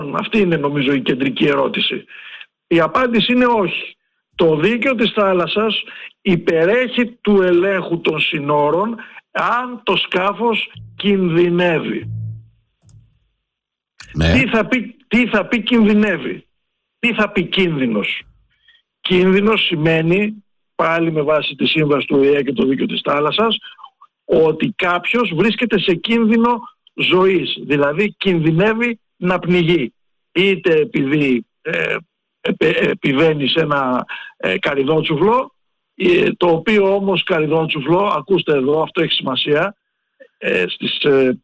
Αυτή είναι νομίζω η κεντρική ερώτηση. Η απάντηση είναι όχι. Το δίκαιο της θάλασσας υπερέχει του ελέγχου των συνόρων αν το σκάφος κινδυνεύει. Ναι. Τι θα πει κινδυνεύει? Τι θα πει κίνδυνος? Κίνδυνος σημαίνει, πάλι με βάση τη σύμβαση του ΟΗΕ και το δίκαιο της θάλασσας, ότι κάποιος βρίσκεται σε κίνδυνο ζωής, δηλαδή κινδυνεύει να πνιγεί, είτε επειδή επιβαίνει σε ένα καρυδότσουφλο, το οποίο όμως καρυδότσουφλο, ακούστε εδώ, αυτό έχει σημασία, στις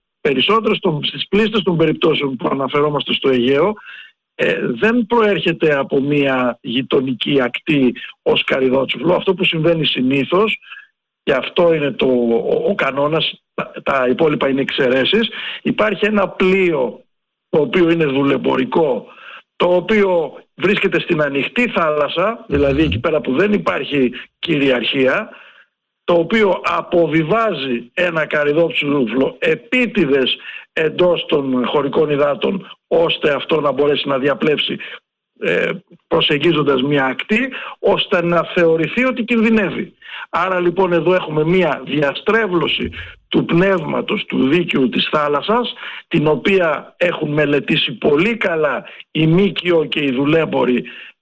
πλήστες των περιπτώσεων που αναφερόμαστε στο Αιγαίο, δεν προέρχεται από μια γειτονική ακτή ως καρυδότσουφλο. Αυτό που συμβαίνει συνήθως, και αυτό είναι ο κανόνας, τα υπόλοιπα είναι εξαιρέσεις, υπάρχει ένα πλοίο το οποίο είναι δουλεμπορικό, το οποίο βρίσκεται στην ανοιχτή θάλασσα, δηλαδή εκεί πέρα που δεν υπάρχει κυριαρχία, το οποίο αποβιβάζει ένα καρυδότσουφλο επίτηδες εντός των χωρικών υδάτων, ώστε αυτό να μπορέσει να διαπλέψει προσεγγίζοντας μια ακτή, ώστε να θεωρηθεί ότι κινδυνεύει. Άρα λοιπόν εδώ έχουμε μια διαστρέβλωση του πνεύματος του δίκαιου της θάλασσας, την οποία έχουν μελετήσει πολύ καλά η ΜΚΟ και οι δουλέμποροι,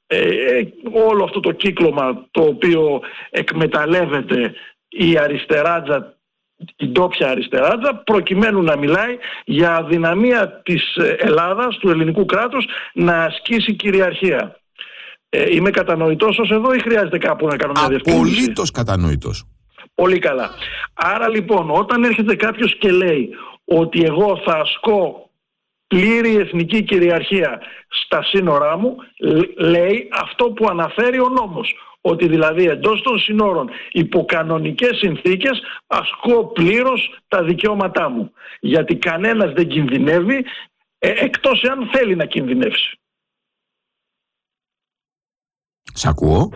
όλο αυτό το κύκλωμα το οποίο εκμεταλλεύεται η αριστεράτζα, η ντόπια αριστεράτζα, προκειμένου να μιλάει για αδυναμία της Ελλάδας, του ελληνικού κράτους, να ασκήσει κυριαρχία. Είμαι κατανοητός ως εδώ ή χρειάζεται κάπου να κάνω μια διευκρίνηση? Απολύτως κατανοητός. Πολύ καλά. Άρα λοιπόν, όταν έρχεται κάποιος και λέει ότι εγώ θα ασκώ πλήρη εθνική κυριαρχία στα σύνορά μου, λέει αυτό που αναφέρει ο νόμος. Ότι δηλαδή εντός των συνόρων υπό κανονικές συνθήκες ασκώ πλήρως τα δικαιώματά μου. Γιατί κανένας δεν κινδυνεύει εκτός εάν θέλει να κινδυνεύσει. Σ' ακούω.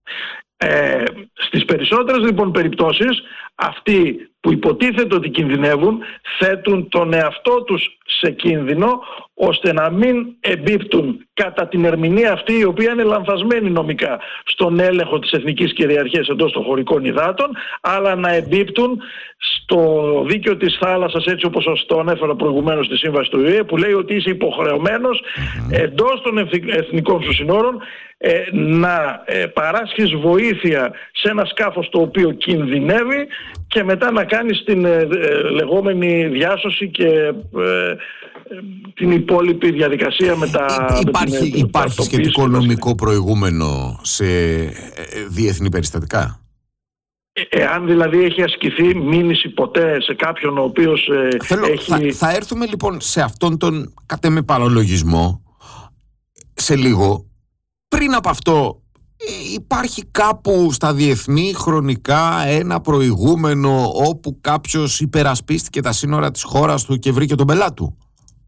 Στις περισσότερες λοιπόν περιπτώσεις, αυτοί που υποτίθεται ότι κινδυνεύουν θέτουν τον εαυτό τους σε κίνδυνο, ώστε να μην εμπίπτουν κατά την ερμηνεία αυτή, η οποία είναι λανθασμένη νομικά, στον έλεγχο της εθνικής κυριαρχίας εντός των χωρικών υδάτων, αλλά να εμπίπτουν στο δίκαιο της θάλασσας, έτσι όπως το ανέφερα προηγουμένως στη σύμβαση του ΟΗΕ, που λέει ότι είσαι υποχρεωμένος εντός των εθνικών σου συνόρων να παράσχεις βοήθεια σε ένα σκάφος το οποίο κινδυνεύει και μετά να κάνεις την λεγόμενη διάσωση και την υπόλοιπη διαδικασία με τα... Υπάρχει σχετικό νομικό προηγούμενο σε διεθνή περιστατικά? Εάν δηλαδή έχει ασκηθεί μήνυση ποτέ σε κάποιον ο οποίος έχει... Θα έρθουμε λοιπόν σε αυτόν τον κατ' εμέ παραλογισμό σε λίγο. Πριν από αυτό, υπάρχει κάπου στα διεθνή χρονικά ένα προηγούμενο όπου κάποιος υπερασπίστηκε τα σύνορα της χώρας του και βρήκε τον πελάτη του?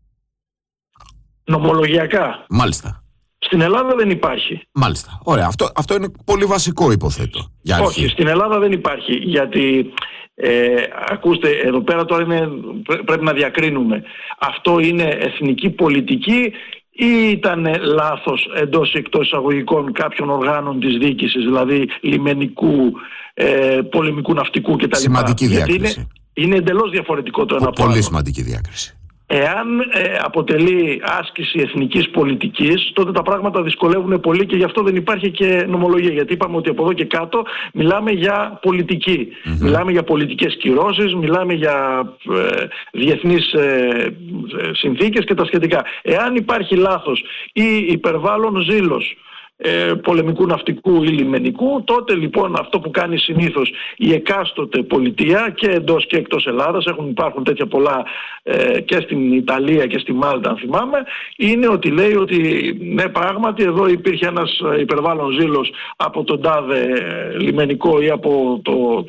Νομολογιακά. Μάλιστα. Στην Ελλάδα δεν υπάρχει. Μάλιστα. Ωραία. Αυτό είναι πολύ βασικό, υποθέτω. Όχι, στην Ελλάδα δεν υπάρχει. Γιατί, ακούστε, εδώ πέρα τώρα πρέπει να διακρίνουμε. Αυτό είναι εθνική πολιτική ή ήταν λάθος εντός ή εκτός εισαγωγικών κάποιων οργάνων της διοίκησης, δηλαδή λιμενικού, πολεμικού ναυτικού κτλ. Σημαντική διάκριση. Είναι εντελώς διαφορετικό το ένα από το άλλο. Πολύ σημαντική διάκριση. Εάν αποτελεί άσκηση εθνικής πολιτικής, τότε τα πράγματα δυσκολεύουν πολύ και γι' αυτό δεν υπάρχει και νομολογία. Γιατί είπαμε ότι από εδώ και κάτω μιλάμε για πολιτική. Μιλάμε για πολιτικές κυρώσεις, μιλάμε για διεθνείς συνθήκες και τα σχετικά. Εάν υπάρχει λάθος ή υπερβάλλον ζήλος πολεμικού ναυτικού ή λιμενικού, τότε λοιπόν αυτό που κάνει συνήθως η εκάστοτε πολιτεία και εντός και εκτός Ελλάδας, υπάρχουν τέτοια πολλά και στην Ιταλία και στη Μάλτα αν θυμάμαι, είναι ότι λέει ότι ναι, πράγματι εδώ υπήρχε ένας υπερβάλλον ζήλος από τον τάδε λιμενικό ή από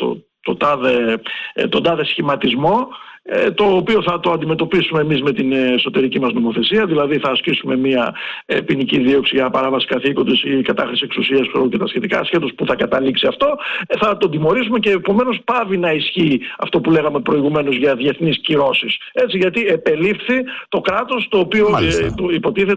τον τάδε σχηματισμό, το οποίο θα το αντιμετωπίσουμε εμείς με την εσωτερική μας νομοθεσία, δηλαδή θα ασκήσουμε μια ποινική δίωξη για παράβαση καθήκοντος ή κατάχρηση εξουσίας και τα σχετικά, ασχέτως που θα καταλήξει αυτό, θα τον τιμωρήσουμε και επομένως πάβει να ισχύει αυτό που λέγαμε προηγουμένως για διεθνείς κυρώσεις. Έτσι, γιατί επελήφθη το κράτος το οποίο υποτίθεται